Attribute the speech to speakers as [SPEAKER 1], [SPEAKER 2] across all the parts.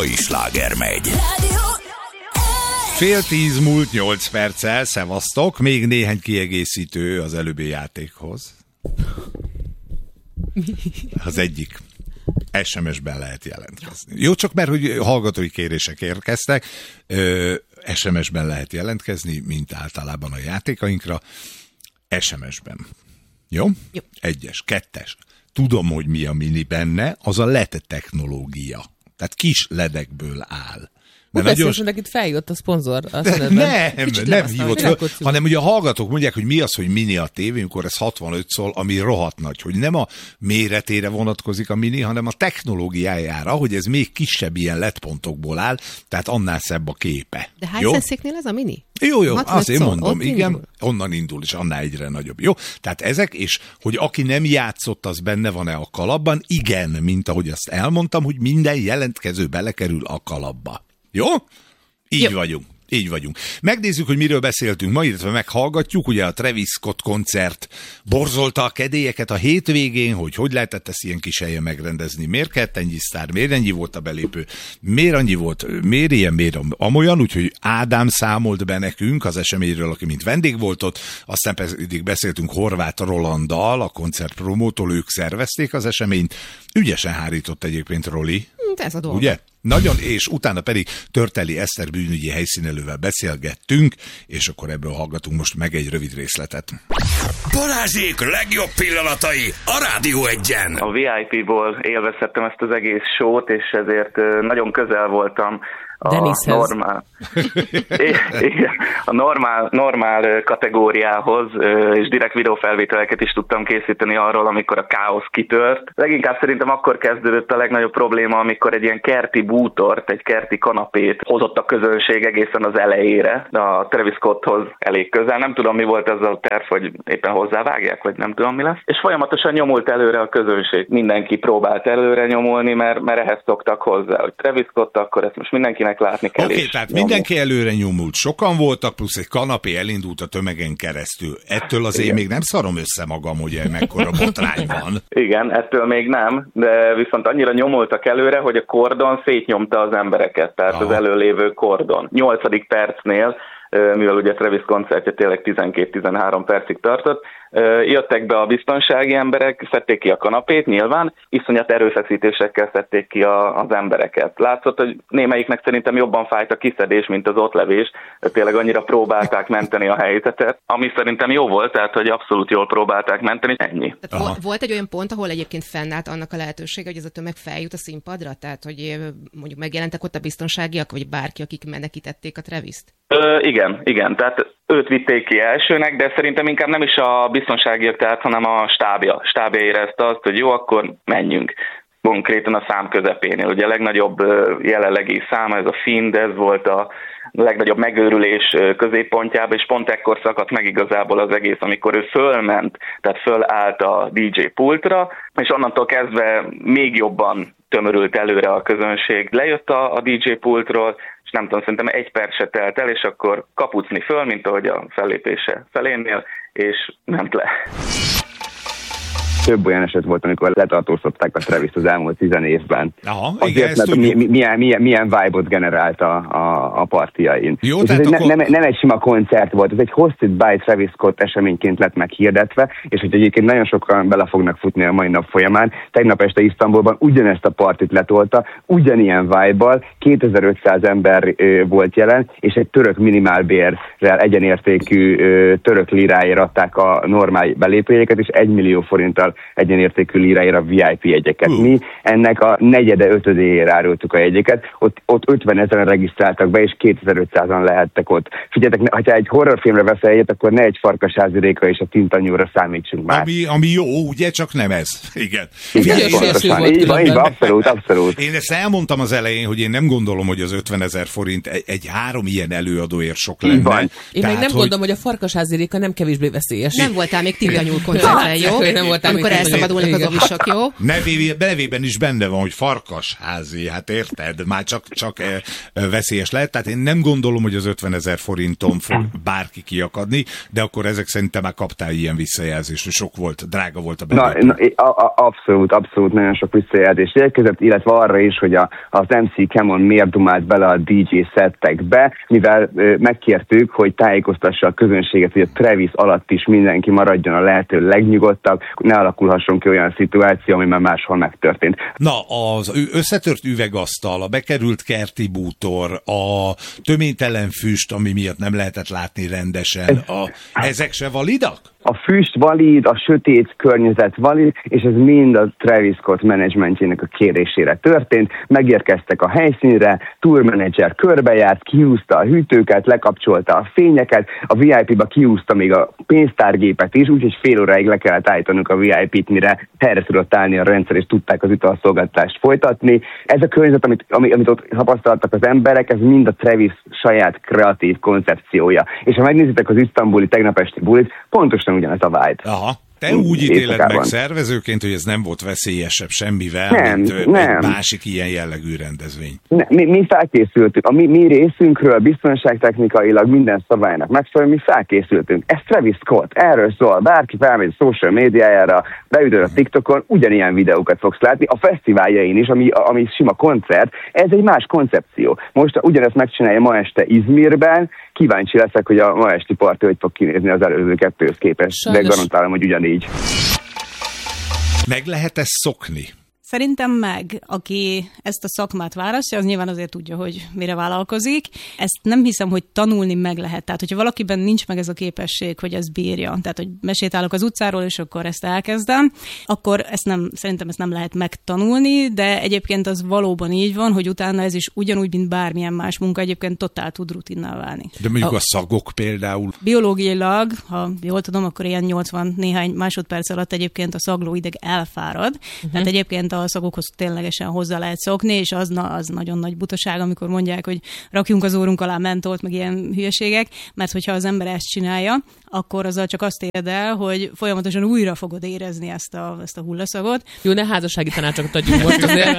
[SPEAKER 1] Sláger megy.
[SPEAKER 2] Fél 10 múlt 8 perccel, szevasztok, még néhány kiegészítő az előbbi játékhoz. Az egyik. SMS-ben lehet jelentkezni. Jó, csak mert hogy hallgatói kérések érkeztek, SMS-ben lehet jelentkezni, mint általában a játékainkra. SMS-ben. Jó?
[SPEAKER 3] Jó.
[SPEAKER 2] 1-es, 2-es. Tudom, hogy mi a mini benne, az a LED technológia. Tehát kis ledekből áll.
[SPEAKER 3] Úgy beszélsz, hogy itt feljött a szponzor.
[SPEAKER 2] Nem hívott föl, hanem ugye a hallgatók mondják, hogy mi az, hogy mini a tévé, amikor ez 65 szól, ami rohadt nagy, hogy nem a méretére vonatkozik a mini, hanem a technológiájára, hogy ez még kisebb ilyen LED pontokból áll, tehát annál szebb a képe.
[SPEAKER 3] De hány szeszéknél ez a mini?
[SPEAKER 2] Jó, azt én mondom, igen,
[SPEAKER 3] indul.
[SPEAKER 2] onnan indul, és annál egyre nagyobb. Jó, tehát ezek, és hogy aki nem játszott, az benne van-e a kalapban? Igen, mint ahogy azt elmondtam, hogy minden jelentkező belekerül a kalapba. Jó? Így vagyunk. Megnézzük, hogy miről beszéltünk ma, illetve meghallgatjuk. Ugye a Travis Scott koncert borzolta a kedélyeket a hétvégén, hogy lehetett ezt ilyen kis helyen megrendezni. Miért kellett ennyi sztár, miért ennyi volt a belépő, miért annyi volt, miért ilyen, miért amolyan, úgyhogy Ádám számolt be nekünk az eseményről, aki mint vendég volt ott, aztán pedig beszéltünk Horváth Rolanddal, a koncert promótól, ők szervezték az eseményt. Ügyesen hárított egyébként Roli.
[SPEAKER 3] Ez a dolog.
[SPEAKER 2] Ugye? Nagyon, és utána pedig Törteli Eszter bűnügyi helyszínelővel beszélgettünk, és akkor ebből hallgatunk most meg egy rövid részletet.
[SPEAKER 1] Balázsék legjobb pillanatai a Rádió 1-en.
[SPEAKER 4] A VIP-ból élvezhettem ezt az egész sót, és ezért nagyon közel voltam a normál kategóriához, és direkt videófelvételeket is tudtam készíteni arról, amikor a káosz kitört. Leginkább szerintem akkor kezdődött a legnagyobb probléma, amikor egy ilyen kerti bútort, egy kerti kanapét hozott a közönség egészen az elejére, de a Travis Scotthoz elég közel. Nem tudom, mi volt ez a terv, hogy éppen hozzávágják, vagy nem tudom, mi lesz. És folyamatosan nyomult előre a közönség. Mindenki próbált előre nyomulni, mert ehhez szoktak hozzá, hogy Travis Scott, akkor ezt most mindenkinek látni kell.
[SPEAKER 2] Oké, tehát mindenki előre nyomult, sokan voltak, plusz egy kanapé elindult a tömegen keresztül. Ettől azért igen. Még nem szarom össze magam, hogy mekkora botrány van. Igen, ettől még nem, de viszont annyira nyomultak előre, hogy a kordon szétnyomta az embereket, tehát az előlévő kordon. 8. percnél, mivel ugye Travis koncertje tényleg 12-13 percig tartott, jöttek be a biztonsági emberek, szedték ki a kanapét, nyilván, iszonyat erőfeszítésekkel szedték ki az embereket. Látszott, hogy némelyiknek szerintem jobban fájt a kiszedés, mint az ott levés, tényleg annyira próbálták menteni a helyzetet, ami szerintem jó volt, tehát hogy abszolút jól próbálták menteni, ennyi.
[SPEAKER 3] Volt egy olyan pont, ahol egyébként fennállt annak a lehetősége, hogy ez a tömeg feljut a színpadra, tehát hogy mondjuk megjelentek ott a biztonságiak, vagy bárki, akik menekítették a Travist?
[SPEAKER 4] Igen, tehát őt vitték ki elsőnek, de szerintem inkább nem is a biztonságiak, tehát, hanem a stábja érezte azt, hogy jó, akkor menjünk. Konkrétan a szám közepénél. Ugye a legnagyobb jelenlegi száma, ez a Finn, ez volt a legnagyobb megőrülés középpontjában, és pont ekkor szakadt meg igazából az egész, amikor ő fölment, tehát fölállt a DJ pultra, és onnantól kezdve még jobban tömörült előre a közönség. Lejött a DJ pultról, és nem tudom, szerintem 1 perc se telt el, és akkor kapucni föl, mint ahogy a fellépése felénél, és ment le.
[SPEAKER 5] Több olyan eset volt, amikor letartóztatták a Travis az elmúlt 10 évben.
[SPEAKER 2] Aha,
[SPEAKER 5] azért,
[SPEAKER 2] igen,
[SPEAKER 5] mert milyen vibe-ot generált a partiain.
[SPEAKER 2] Jó,
[SPEAKER 5] ez nem egy sima koncert volt, ez egy Hosted by Travis Scott eseményként lett meghirdetve, és hogy egyébként nagyon sokan bele fognak futni a mai nap folyamán. Tegnap este Isztambulban ugyanezt a partit letolta, ugyanilyen vibe-bal, 2500 ember volt jelen, és egy török minimálbérrel egyenértékű török liráért adták a normál belépőjegyeket, és 1 millió forinttal egyenértékű liráért a VIP jegyeket. Mi ennek a 4-5-ére árultuk a jegyeket, ott 50 000 regisztráltak be, és 2500-an lehettek ott. Figyeljetek, ha egy horrorfilmre veszel egyet, akkor ne egy Farkasházi Réka és a Tintanyúra számítsunk már.
[SPEAKER 2] Ami jó, ugye, csak nem ez. Igen,
[SPEAKER 5] pontosan. Így van, abszolút.
[SPEAKER 2] Én ezt elmondtam az elején, hogy én nem gondolom, hogy az 50 000 forint egy 3 ilyen előadóért sok lenne.
[SPEAKER 3] Én meg nem gondolom, hogy a Farkasházi Réka nem kevésbé veszélyes. Nem voltál még Tintanyúl koncerten, jó?
[SPEAKER 5] Nem voltál még
[SPEAKER 3] amikor elszabadulnak az ovisok, jó?
[SPEAKER 2] Nevében is benne van, hogy farkasházi, hát érted? Már csak veszélyes lehet. Tehát én nem gondolom, hogy az 50 000 forinton fog bárki kiakadni, de akkor ezek szerint már kaptál ilyen visszajelzést, hogy sok volt, drága volt a belépő.
[SPEAKER 5] Abszolút nagyon sok visszajelzés érkezett, illetve arra is, hogy az MC Camon miért dumált bele a DJ szettekbe, mivel megkértük, hogy tájékoztassa a közönséget, hogy a Travis alatt is mindenki maradjon a lehető legnyugodtabb, ne alakulhasson ki olyan szituáció, ami már máshol megtörtént.
[SPEAKER 2] Na, az összetört üvegasztal, a bekerült kerti bútor, a töménytelen füst, ami miatt nem lehetett látni rendesen, ezek se validak?
[SPEAKER 5] A füst valid, a sötét környezet valid, és ez mind a Travis Scott menedzsmentjének a kérésére történt. Megérkeztek a helyszínre, tourmenedzser körbejárt, kihúzta a hűtőket, lekapcsolta a fényeket, a VIP-ba kihúzta még a pénztárgépet is, úgyhogy fél óráig le kellett állítanunk a VIP-t, mire helyre tudott állni a rendszer, és tudták az italszolgáltatást folytatni. Ez a környezet, amit ott tapasztaltak az emberek, ez mind a Travis saját kreatív koncepciója. És ha megnézitek az isztambuli tegnap esti bulit, pontosan ugyanez a vibe.
[SPEAKER 2] Aha. Te úgy ítéled meg szervezőként, hogy ez nem volt veszélyesebb semmivel, mint egy másik ilyen jellegű rendezvény.
[SPEAKER 5] Mi felkészültünk. A mi részünkről biztonságtechnikailag minden szabálynak megfelelően mi felkészültünk. Ez Travis Scott, erről szól. Bárki felmegy a social médiájára, beütöd a TikTokon, ugyanilyen videókat fogsz látni. A fesztiváljain is, ami sima koncert, ez egy más koncepció. Most ugyanezt megcsinálja ma este Izmirben, kíváncsi leszek, hogy a ma esti parti hogy fog kinézni az előző kettőhöz képest, de garantálom, hogy ugyanígy.
[SPEAKER 2] Meg lehet ezt szokni?
[SPEAKER 6] Szerintem meg, aki ezt a szakmát választja, az nyilván azért tudja, hogy mire vállalkozik. Ezt nem hiszem, hogy tanulni meg lehet. Tehát, hogyha valakiben nincs meg ez a képesség, hogy ezt bírja, tehát, hogy besétálok az utcáról, és akkor ezt elkezdem, akkor szerintem ezt nem lehet megtanulni, de egyébként az valóban így van, hogy utána ez is ugyanúgy, mint bármilyen más munka, egyébként totál tud rutinná válni.
[SPEAKER 2] De mondjuk a szagok például?
[SPEAKER 6] Biológiailag, ha jól tudom, akkor ilyen 80 néhány másodperc alatt egyébként a szaglóideg elfárad. Tehát egyébként a szagokhoz ténylegesen hozzá lehet szokni, és az nagyon nagy butaság, amikor mondják, hogy rakjunk az órunk alá mentolt, meg ilyen hülyeségek, mert hogyha az ember ezt csinálja, akkor azzal csak azt éred el, hogy folyamatosan újra fogod érezni ezt a hullaszagot.
[SPEAKER 7] Jó, ne házassági tanácsokat adjunk most azért.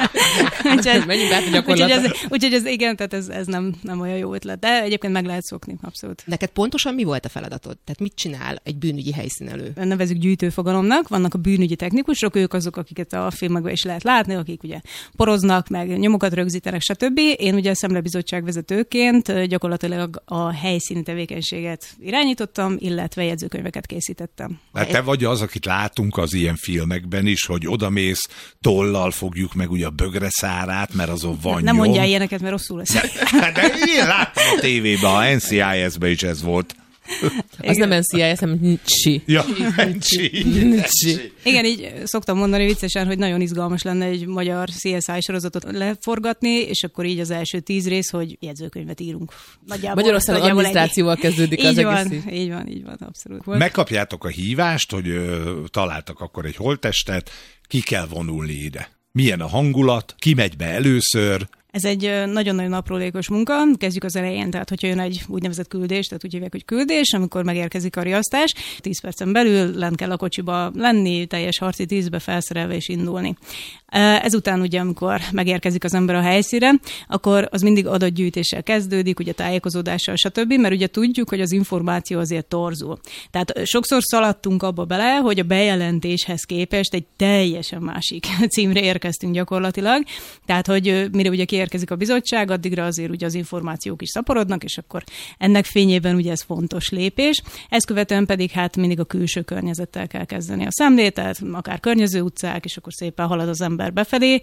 [SPEAKER 7] Menjünk át a gyakorlatra.
[SPEAKER 6] Úgyhogy ez igen, tehát ez nem olyan jó ötlet, de egyébként meg lehet szokni, abszolút.
[SPEAKER 3] Neked pontosan mi volt a feladatod? Tehát mit csinál egy bűnügyi helyszínelő?
[SPEAKER 6] Nevezzük gyűjtőfogalomnak, vannak a bűnügyi technikusok, ők azok, akiket a filmekben is lehet látni, akik ugye poroznak, meg nyomokat rögzítenek, stb. Én ugye a Szemlebizottság vezetőként gyakorlatilag a helyszíni tevékenységet irányítottam, illetve jegyzőkönyveket készítettem.
[SPEAKER 2] Hát te vagy az, akit látunk az ilyen filmekben is, hogy odamész, tollal fogjuk meg ugye a bögre szárát, mert azon van nyom.
[SPEAKER 6] Nem mondjál ilyeneket, mert rosszul lesz.
[SPEAKER 2] De én láttam a tévében, a NCIS-ben is ez volt.
[SPEAKER 7] Az nem NCIS, hanem NCSI.
[SPEAKER 2] Ja, NCSI.
[SPEAKER 6] Igen, így szoktam mondani viccesen, hogy nagyon izgalmas lenne egy magyar CSI sorozatot leforgatni, és akkor így az első 10 rész, hogy jegyzőkönyvet írunk.
[SPEAKER 7] Magyarországon adminisztrációval kezdődik az egész.
[SPEAKER 6] Így van, abszolút.
[SPEAKER 2] Megkapjátok a hívást, hogy találtak akkor egy holttestet, ki kell vonulni ide. Milyen a hangulat, ki megy be először?
[SPEAKER 6] Ez egy nagyon-nagyon aprólékos munka. Kezdjük az elején, tehát hogyha jön egy úgynevezett küldés, tehát úgy hívják, hogy küldés, amikor megérkezik a riasztás, 10 percen belül lent kell a kocsiba lenni, teljes harci tízbe felszerelve és indulni. Ezután ugye, amikor megérkezik az ember a helyszínre, akkor az mindig adatgyűjtéssel kezdődik, ugye tájékozódással, stb., mert ugye tudjuk, hogy az információ azért torzul. Tehát sokszor szaladtunk abba bele, hogy a bejelentéshez képest egy teljesen másik címre érkeztünk gyakorlatilag. Tehát, hogy mire ugye kiérkezik a bizottság, addigra azért ugye az információk is szaporodnak, és akkor ennek fényében ugye ez fontos lépés. Ezt követően pedig hát mindig a külső környezettel kell kezdeni a szemlét, tehát akár környező utcák, és akkor szépen halad az ember befelé,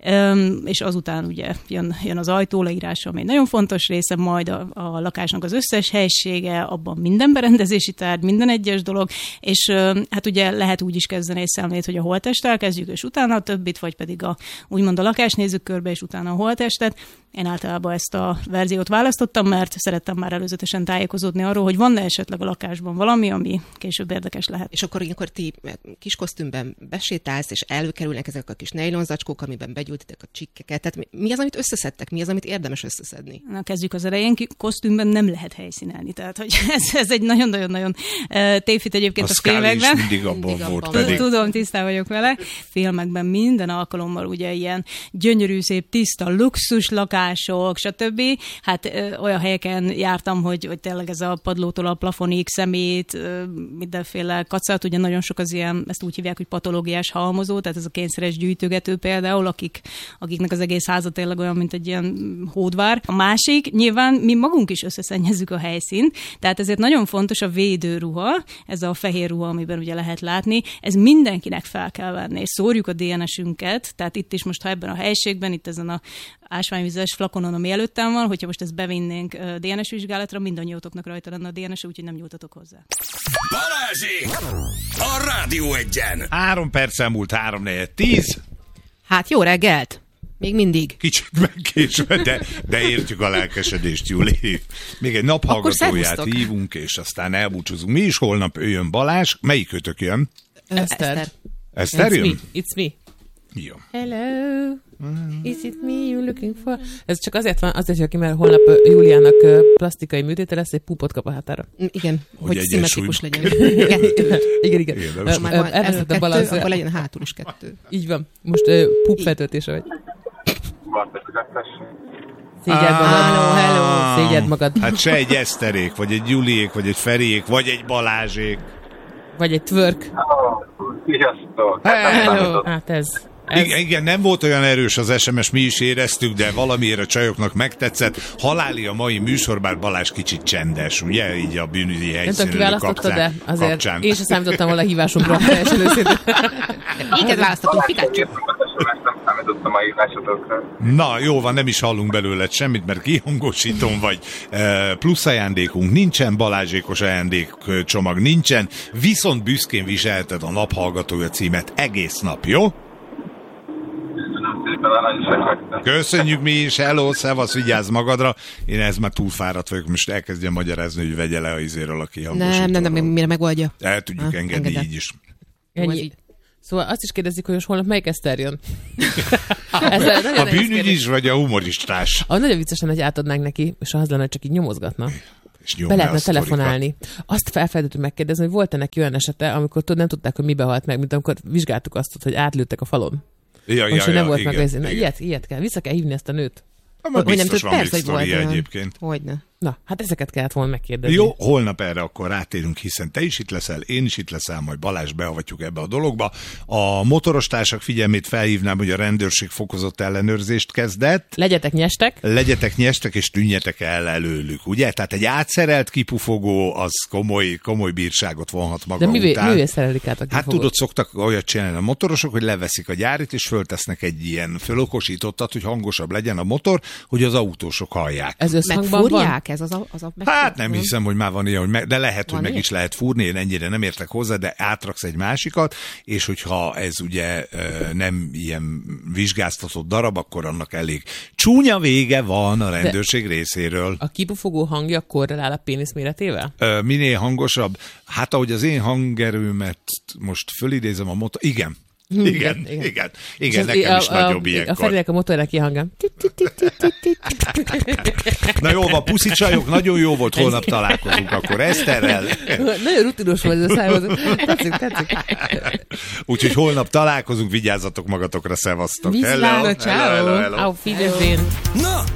[SPEAKER 6] és azután ugye jön az ajtó leírása, ami egy nagyon fontos része, majd a lakásnak az összes helysége, abban minden berendezési tárgy, minden egyes dolog, és hát ugye lehet úgy is kezdeni egy szemlét, hogy a holttesttel kezdjük, és utána a többit, vagy pedig úgymond a lakást nézzük körbe, és utána a holttest. Budapestet. Én általában ezt a verziót választottam, mert szerettem már előzetesen tájékozódni arról, hogy van-e esetleg a lakásban valami, ami később érdekes lehet.
[SPEAKER 3] És akkor ilyenkor ti kis kosztümben besétálsz, és előkerülnek ezek a kis nejlonzacskók, amiben begyújtitek a csikkeket. Tehát mi az, amit összeszedtek? Mi az, amit érdemes összeszedni?
[SPEAKER 6] Na, kezdjük az elején. Kosztümben nem lehet helyszínelni. Tehát, hogy ez egy nagyon-nagyon tévhit egyébként a filmekben.
[SPEAKER 2] Mindig abban volt pedig.
[SPEAKER 6] Tudom, tisztán vagyok vele. Filmekben minden alkalommal ugye ilyen gyönyörű, szép, tiszta, luxus lakások, stb. Hát olyan helyeken jártam, hogy tényleg ez a padlótól a plafonig szemét, mindenféle kacat, ugye nagyon sok az ilyen, ezt úgy hívják, hogy patológiás halmozó, tehát ez a kényszeres gyűjtögető például, akiknek az egész háza tényleg olyan, mint egy ilyen hódvár. A másik, nyilván mi magunk is összeszennyezzük a helyszínt, tehát ezért nagyon fontos a védőruha, ez a fehér ruha, amiben ugye lehet látni, ez mindenkinek fel kell venni, és szórjuk a DNS-ünket, tehát itt is most, ha ebben a helyiségben, itt ezen a ásványvizes flakonon, ami előttem van, hogyha most ezt bevinnénk DNS vizsgálatra, mindannyiótoknak rajta lenne a DNS, úgyhogy nem nyújtatok hozzá.
[SPEAKER 1] Balázsék! A Rádió Egyen!
[SPEAKER 2] 3 perc elmúlt, 3-4-10.
[SPEAKER 3] Hát jó reggelt! Még mindig.
[SPEAKER 2] Kicsit megkésve, de értjük a lelkesedést, Júli. Még egy naphallgatóját hívunk, és aztán elbúcsúzunk. Mi is holnap jön Balázs. Melyik ötök jön?
[SPEAKER 7] Eszter.
[SPEAKER 2] Eszter jön?
[SPEAKER 7] It's me.
[SPEAKER 2] Jó.
[SPEAKER 7] Hello. Is it me you're looking for? Ez csak azért van, jön ki, mert holnap Júliának plastikai műtéte lesz, egy púpot kap a hátára.
[SPEAKER 3] Igen, hogy szimmetrikus legyen.
[SPEAKER 7] Igen.
[SPEAKER 3] Elveszett a Balázs. Akkor legyen hátul is 2.
[SPEAKER 7] Így van. Most púpfeltöltése vagy. Szégyed magad. Hello. Szégyed magad.
[SPEAKER 2] Hát se egy Eszterék, vagy egy Júliék, vagy egy Feriék, vagy egy Balázsék.
[SPEAKER 7] Vagy egy twerk.
[SPEAKER 5] Sziasztok!
[SPEAKER 7] Hello. Hát ez.
[SPEAKER 2] Igen, nem volt olyan erős az SMS, mi is éreztük, de valamiért a csajoknak megtetszett. Haláli a mai műsor, bár Balázs kicsit csendes, ugye? Így a bűnügyi helyszínelő kapcsán.
[SPEAKER 7] Én sem számítottam volna a hívásunkra. Teljesen őszintén.
[SPEAKER 3] Így választottunk, Pikachu.
[SPEAKER 2] Na, jó van, nem is hallunk belőle semmit, mert kihangosítom, vagy plusz ajándékunk nincsen, Balázsékos ajándékcsomag nincsen, viszont büszkén viselted a naphallgatója címet egész nap, jó? Köszönjük mi is, hello, szevasz, vigyázz magadra. Én ez már túl fáradt vagyok, most elkezdjem magyarázni, hogy vegye le a izéről a kihangosítóról.
[SPEAKER 3] Nem, mire megoldja.
[SPEAKER 2] El tudjuk engedni így is.
[SPEAKER 7] Ennyi. Szóval azt is kérdezik, hogy most holnap melyik Eszter jön?
[SPEAKER 2] A bűnügy is, vagy a humoristás?
[SPEAKER 7] Nagyon viccesen, hogy átadnánk neki, és az lenne, hogy csak így nyomozgatna. Be lehetne telefonálni. Azt felfelejtettük megkérdezni, hogy volt-e neki olyan esete, amikor nem tudták, hogy mibe halt meg, mint amikor vizsgáltuk azt, hogy átlőttek a falon. Most nem volt meg ez. Ilyet kell. Vissza kell hívni ezt a nőt.
[SPEAKER 2] Hogy nem tud, persze, hogy volt egyébként.
[SPEAKER 3] Hogyne.
[SPEAKER 7] Na, hát ezeket kellett volna megkérdezni.
[SPEAKER 2] Jó, holnap erre akkor rátérünk, hiszen te is itt leszel, én is itt leszel, majd Balázs beavatjuk ebbe a dologba. A motorostársak figyelmét felhívnám, hogy a rendőrség fokozott ellenőrzést kezdett.
[SPEAKER 7] Legyetek nyestek,
[SPEAKER 2] és tűnjetek el előlük, ugye? Tehát egy átszerelt kipufogó, az komoly bírságot vonhat maga után.
[SPEAKER 7] De mivé szerelik át a kipufogót?
[SPEAKER 2] Hát tudod, szoktak olyat csinálni a motorosok, hogy leveszik a gyárit, és föltesznek egy ilyen fölokosítottat, hogy hangosabb legyen a motor, hogy az autósok hallják.
[SPEAKER 7] Ez összhangban van?
[SPEAKER 3] Ez az
[SPEAKER 2] hát nem hiszem, hogy már van ilyen, de lehet, hogy meg is lehet fúrni, én ennyire nem értek hozzá, de átraksz egy másikat, és hogyha ez ugye nem ilyen vizsgáztatott darab, akkor annak elég csúnya vége van a rendőrség részéről.
[SPEAKER 7] A kipufogó hangja korrelál a pénisz méretével?
[SPEAKER 2] Minél hangosabb, hát ahogy az én hangerőmet most fölidézem a motor, igen, nekem is nagyobb ilyenkor.
[SPEAKER 7] A Ferinek a motorra kihangja.
[SPEAKER 2] Na jó van, puszi csajok, nagyon jó volt, holnap találkozunk akkor Eszterrel.
[SPEAKER 7] Nagyon rutinos volt ez a számot. Tetszik.
[SPEAKER 2] Úgyhogy holnap találkozunk, vigyázzatok magatokra, szevasztok.
[SPEAKER 7] Hello. Auf Wiedersehen.
[SPEAKER 1] Na,